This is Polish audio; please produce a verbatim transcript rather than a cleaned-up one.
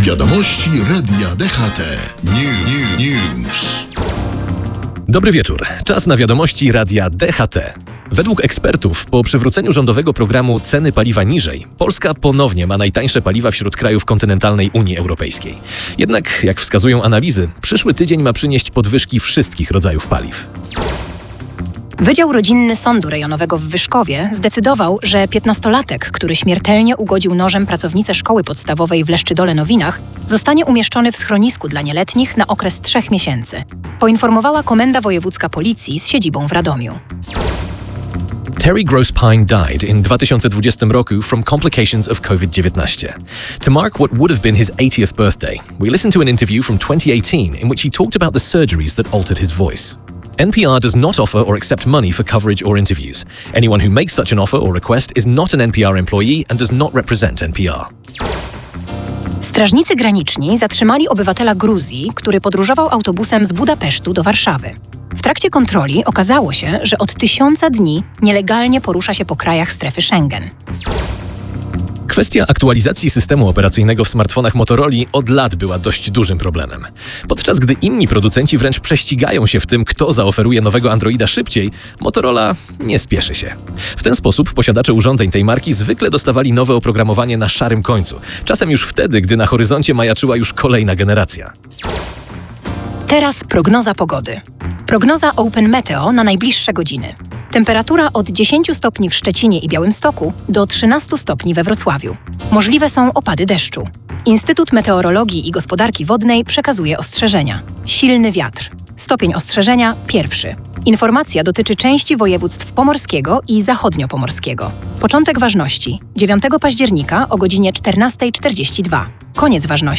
Wiadomości Radia D H T. New, News. Dobry wieczór. Czas na wiadomości Radia D H T. Według ekspertów, po przywróceniu rządowego programu Ceny paliwa niżej, Polska ponownie ma najtańsze paliwa wśród krajów kontynentalnej Unii Europejskiej. Jednak, jak wskazują analizy, przyszły tydzień ma przynieść podwyżki wszystkich rodzajów paliw. Wydział Rodzinny Sądu Rejonowego w Wyszkowie zdecydował, że piętnastolatek, który śmiertelnie ugodził nożem pracownicę szkoły podstawowej w Leszczydole-Nowinach, zostanie umieszczony w schronisku dla nieletnich na okres trzech miesięcy, poinformowała Komenda Wojewódzka Policji z siedzibą w Radomiu. Terry Grosspine died in dwa tysiące dwudziestym roku from complications of COVID nineteen. To mark what would have been his eightieth birthday, we listened to an interview from twenty eighteen in which he talked about the surgeries that altered his voice. N P R does not offer or accept money for coverage or interviews. Anyone who makes such an offer or request is not an N P R employee and does not represent N P R. Strażnicy graniczni zatrzymali obywatela Gruzji, który podróżował autobusem z Budapesztu do Warszawy. W trakcie kontroli okazało się, że od tysiąca dni nielegalnie porusza się po krajach strefy Schengen. Kwestia aktualizacji systemu operacyjnego w smartfonach Motorola od lat była dość dużym problemem. Podczas gdy inni producenci wręcz prześcigają się w tym, kto zaoferuje nowego Androida szybciej, Motorola nie spieszy się. W ten sposób posiadacze urządzeń tej marki zwykle dostawali nowe oprogramowanie na szarym końcu, czasem już wtedy, gdy na horyzoncie majaczyła już kolejna generacja. Teraz prognoza pogody. Prognoza Open Meteo na najbliższe godziny. Temperatura od dziesięciu stopni w Szczecinie i Białymstoku do trzynastu stopni we Wrocławiu. Możliwe są opady deszczu. Instytut Meteorologii i Gospodarki Wodnej przekazuje ostrzeżenia. Silny wiatr. Stopień ostrzeżenia pierwszy. Informacja dotyczy części województw pomorskiego i zachodniopomorskiego. Początek ważności dziewiątego października o godzinie czternasta czterdzieści dwa. Koniec ważności